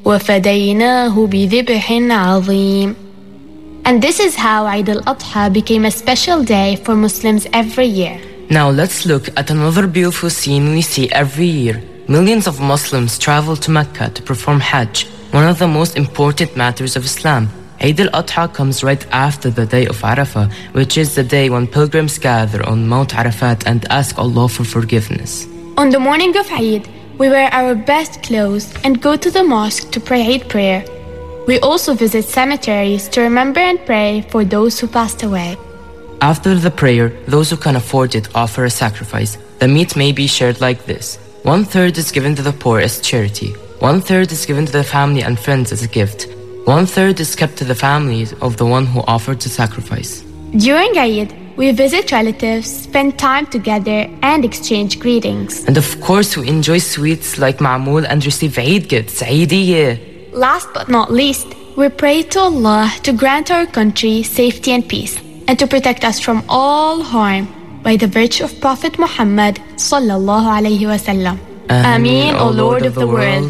وفديناه بذبح عظيم. And this is how Eid al-Adha became a special day for Muslims every year. Now let's look at another beautiful scene we see every year. Millions of Muslims travel to Mecca to perform Hajj, one of the most important matters of Islam. Eid al-Adha comes right after the day of Arafah, which is the day when pilgrims gather on Mount Arafat and ask Allah for forgiveness. On the morning of Eid, we wear our best clothes and go to the mosque to pray Eid prayer. We also visit cemeteries to remember and pray for those who passed away. After the prayer, those who can afford it offer a sacrifice. The meat may be shared like this. 1/3 is given to the poor as charity. 1/3 is given to the family and friends as a gift. 1/3 is kept to the families of the one who offered the sacrifice. During Eid, we visit relatives, spend time together, and exchange greetings. And of course, we enjoy sweets like ma'mool and receive Eid gifts, Eidiyah. Last but not least, we pray to Allah to grant our country safety and peace, and to protect us from all harm by the virtue of Prophet Muhammad sallallahu alaihi wasallam. Ameen, O Lord of the world.